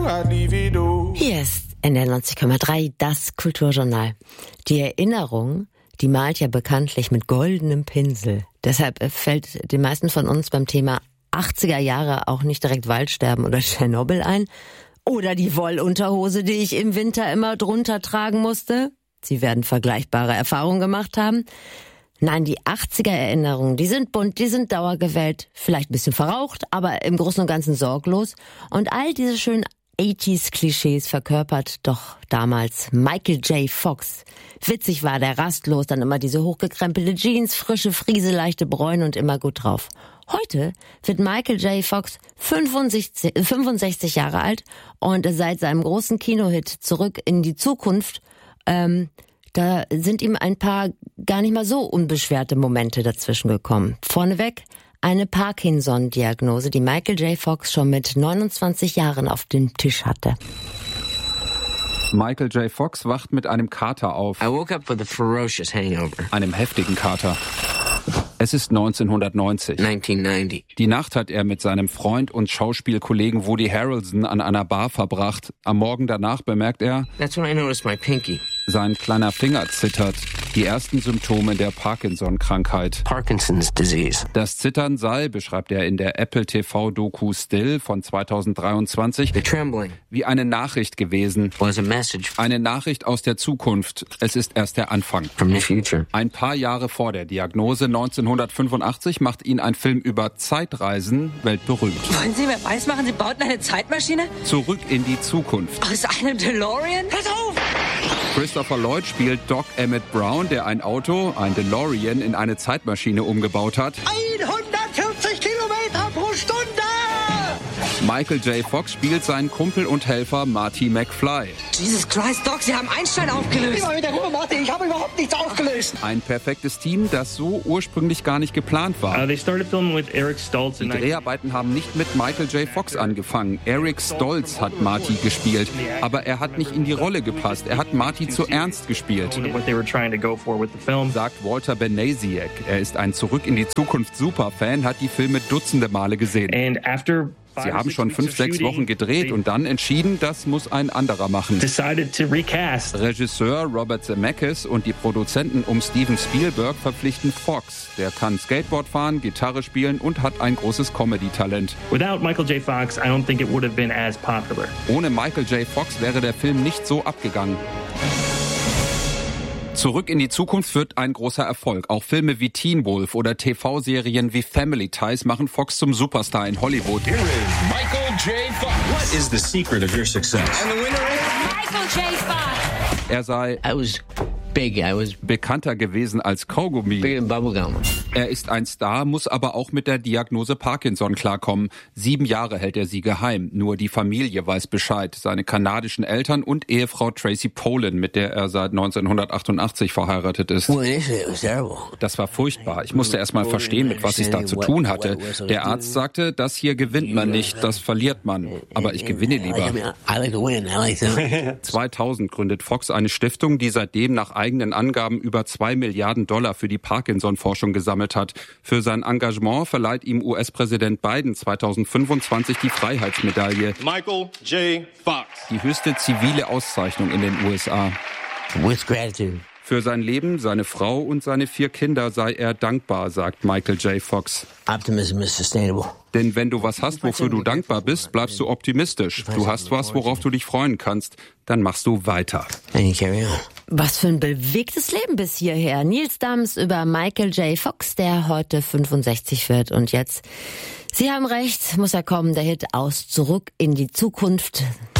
Hier ist NDR 90,3, das Kulturjournal. Die Erinnerung, die malt ja bekanntlich mit goldenem Pinsel. Deshalb fällt den meisten von uns beim Thema 80er Jahre auch nicht direkt Waldsterben oder Tschernobyl ein. Oder die Wollunterhose, die ich im Winter immer drunter tragen musste. Sie werden vergleichbare Erfahrungen gemacht haben. Nein, die 80er-Erinnerungen, die sind bunt, die sind dauergewählt, vielleicht ein bisschen verraucht, aber im Großen und Ganzen sorglos. Und all diese schönen 80s-Klischees verkörpert doch damals Michael J. Fox. Witzig war der, rastlos, dann immer diese hochgekrempelte Jeans, frische Friese, leichte Bräune und immer gut drauf. Heute wird Michael J. Fox 65 Jahre alt und seit seinem großen Kinohit Zurück in die Zukunft, da sind ihm ein paar gar nicht mal so unbeschwerte Momente dazwischen gekommen. Vorneweg eine Parkinson-Diagnose, die Michael J. Fox schon mit 29 Jahren auf dem Tisch hatte. Michael J. Fox wacht mit einem Kater auf. I woke up with a ferocious hangover. Einem heftigen Kater. Es ist 1990. Die Nacht hat er mit seinem Freund und Schauspielkollegen Woody Harrelson an einer Bar verbracht. Am Morgen danach bemerkt er, That's when I noticed my pinky. Sein kleiner Finger zittert. Die ersten Symptome der Parkinson-Krankheit. Parkinson's disease. Das Zittern sei, beschreibt er in der Apple TV-Doku Still von 2023, The trembling wie eine Nachricht gewesen. was a message Eine Nachricht aus der Zukunft. Es ist erst der Anfang. from the future. Ein paar Jahre vor der Diagnose, 1985, macht ihn ein Film über Zeitreisen weltberühmt. Wollen Sie mir weismachen, Sie bauten eine Zeitmaschine? Zurück in die Zukunft. Aus einem DeLorean? Pass auf! Christopher Lloyd spielt Doc Emmett Brown, der ein Auto, ein DeLorean, in eine Zeitmaschine umgebaut hat. 140 Kilometer pro Stunde! Michael J. Fox spielt seinen Kumpel und Helfer Marty McFly. Jesus Christ, Doc, Sie haben Einstein aufgelöst. Immer mit der Ruhe, Marty, ich habe überhaupt nichts aufgelöst. Ein perfektes Team, das so ursprünglich gar nicht geplant war. They started filming with Eric Stoltz Die Dreharbeiten haben nicht mit Michael J. Fox angefangen. Eric Stoltz hat Marty gespielt, aber er hat nicht in die Rolle gepasst. Er hat Marty zu ernst gespielt, what they were trying to go for with the film. sagt Walter Benasiak. Er ist ein Zurück in die Zukunft Superfan, hat die Filme dutzende Male gesehen. And after Sie haben schon 5-6 Wochen gedreht und dann entschieden, das muss ein anderer machen. decided to recast. Regisseur Robert Zemeckis und die Produzenten um Steven Spielberg verpflichten Fox. Der kann Skateboard fahren, Gitarre spielen und hat ein großes Comedy-Talent. Without Michael J. Fox, I don't think it would have been as popular. Ohne Michael J. Fox wäre der Film nicht so abgegangen. Zurück in die Zukunft wird ein großer Erfolg. Auch Filme wie Teen Wolf oder TV-Serien wie Family Ties machen Fox zum Superstar in Hollywood. Here is Michael J. Fox. What is the secret of your success? And the winner is Michael J. Fox. Er sei I was big. I was bekannter gewesen als Kaugummi. bigger than bubblegum. Er ist ein Star, muss aber auch mit der Diagnose Parkinson klarkommen. 7 Jahre hält er sie geheim. Nur die Familie weiß Bescheid. Seine kanadischen Eltern und Ehefrau Tracy Pollan, mit der er seit 1988 verheiratet ist. Well, initially it was terrible. Das war furchtbar. Ich musste erst mal verstehen, mit was ich da zu tun hatte. Der Arzt sagte, das hier gewinnt man nicht, das verliert man. Aber ich gewinne lieber. I like to win. I like to. 2000 gründet Fox eine Stiftung, die seitdem nach eigenen Angaben über $2 Milliarden für die Parkinson-Forschung gesammelt hat. Für sein Engagement verleiht ihm US-Präsident Biden 2025 die Freiheitsmedaille, Michael J. Fox. die höchste zivile Auszeichnung in den USA. With gratitude. Für sein Leben, seine Frau und seine 4 Kinder sei er dankbar, sagt Michael J. Fox. Optimism is sustainable. Denn wenn du was hast, wofür du dankbar bist, bleibst du optimistisch. Du hast was, worauf du dich freuen kannst, dann machst du weiter. And you carry on. Was für ein bewegtes Leben bis hierher. Nils Dams über Michael J. Fox, der heute 65 wird. Und jetzt, Sie haben recht, muss er kommen, der Hit aus Zurück in die Zukunft.